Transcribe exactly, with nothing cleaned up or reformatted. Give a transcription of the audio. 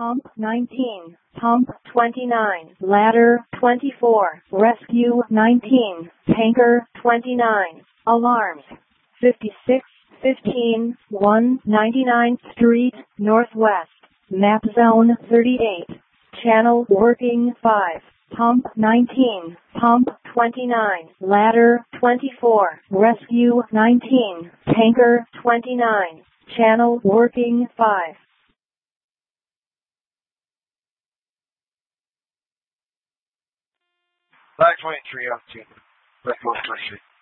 Pump nineteen, Pump twenty-nine, Ladder twenty-four, Rescue nineteen, Tanker twenty-nine, Alarms fifty-six fifteen, one ninety-ninth Street, Northwest, Map Zone thirty-eight, Channel Working five, Pump nineteen, Pump twenty-nine, Ladder twenty-four, Rescue nineteen, Tanker twenty-nine, Channel Working five. Black twenty-three, up to Black twenty-three.